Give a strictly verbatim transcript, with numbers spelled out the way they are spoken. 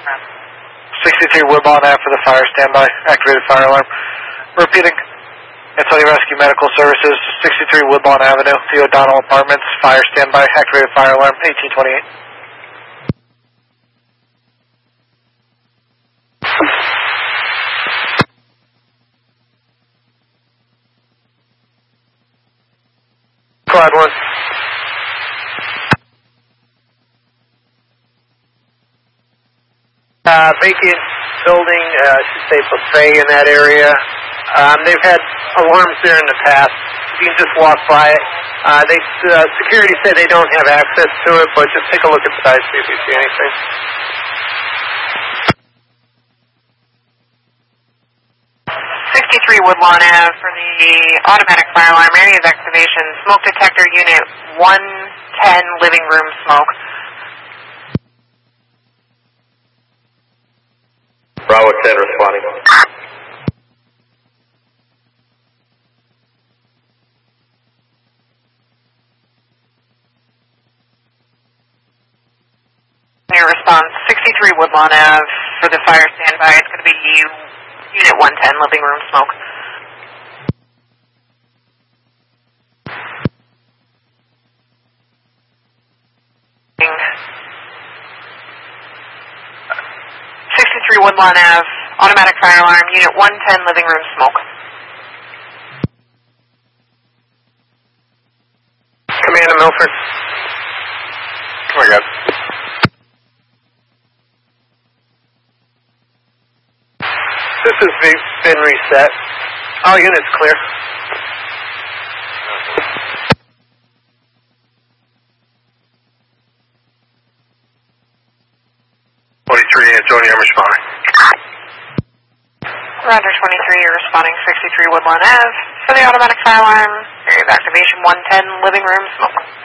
sixty-three Woodlawn Ave for the fire standby, activated fire alarm. Repeating, Antonio Rescue Medical Services, sixty-three Woodlawn Avenue, the O'Donnell Apartments, fire standby, activated fire alarm, eighteen twenty-eight. Squad one. Uh, vacant building, uh, I should say buffet in that area. Um, they've had alarms there in the past. You can just walk by it. Uh, they, uh, security said they don't have access to it, but just take a look inside, see if you see anything. sixty-three Woodlawn Ave for the automatic fire alarm, area's activation, smoke detector unit one ten, living room smoke. Bravo ten responding. Your response, sixty-three Woodlawn Ave for the fire standby. It's going to be unit one ten, living room smoke. sixty-three Woodlawn Ave, automatic fire alarm, unit one ten, living room smoke. Commander Milford. Oh my God. This has been reset. All units clear. twenty-three, Antonio, I'm responding. Roger twenty-three, you're responding sixty-three Woodlawn Ave for the automatic fire alarm, area of activation one ten, living room smoke.